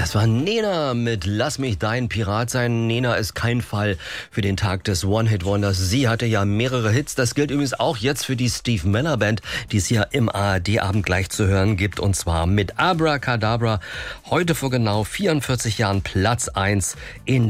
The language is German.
Das war Nena mit Lass mich dein Pirat sein. Nena ist kein Fall für den Tag des One-Hit-Wonders. Sie hatte ja mehrere Hits. Das gilt übrigens auch jetzt für die Steve Miller Band, die es ja im ARD-Abend gleich zu hören gibt. Und zwar mit Abracadabra. Heute vor genau 44 Jahren Platz 1 in